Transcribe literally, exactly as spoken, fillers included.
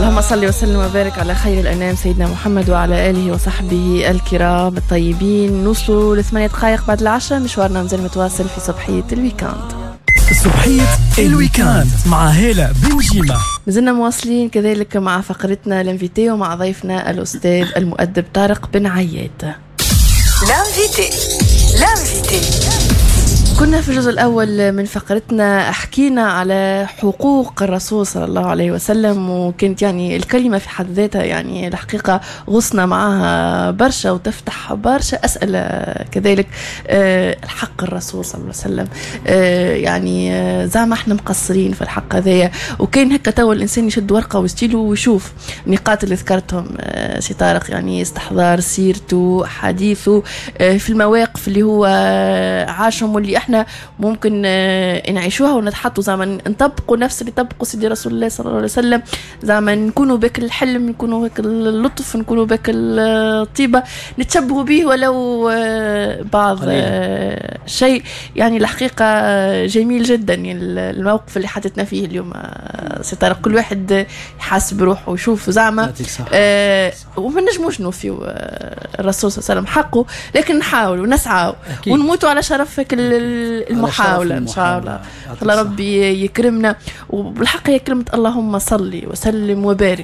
اللهم صل وسلم وبارك على خير الأنام سيدنا محمد وعلى آله وصحبه الكرام الطيبين. نوصلوا لثمانية دقائق بعد العشاء، مشوارنا مازال متواصل في صبحية الويكاند. صبحية الويكاند مع هالة بنجيمة. مازلنا مواصلين كذلك مع فقرتنا لانفيتي ومع ضيفنا الأستاذ المؤدب طارق بن عياد. لانفيتي لانفيتي كنا في الجزء الأول من فقرتنا حكينا على حقوق الرسول صلى الله عليه وسلم، وكانت يعني الكلمة في حد ذاتها يعني الحقيقة غصنا معها برشا وتفتح برشا أسئلة كذلك. الحق الرسول صلى الله عليه وسلم يعني زعما احنا مقصرين في الحق هذايا، وكان هكا تو الإنسان يشد ورقة وستيله ويشوف النقاط اللي ذكرتهم سي طارق، يعني استحضار سيرته حديثه في المواقف اللي هو عاشهم واللي احنا ممكن نعيشوها ونتحطوا زعما نطبقوا نفس اللي طبقوا سيدي رسول الله صلى الله عليه وسلم، زعما نكونوا بك الحلم، نكونوا بك اللطف، نكونوا بك الطيبة، نتشبهوا به ولو بعض شيء. يعني الحقيقة جميل جدا الموقف اللي حدثنا فيه اليوم سي طارق، كل واحد يحاسب روحه ويشوف زعما آه وما نجموش نوفيوا الرسول صلى الله عليه وسلم حقه، لكن نحاول ونسعى ونموتوا على شرفك المحاولة إن شاء الله. الله ربي يكرمنا، وبالحق هي كلمة اللهم صلي وسلم وبارك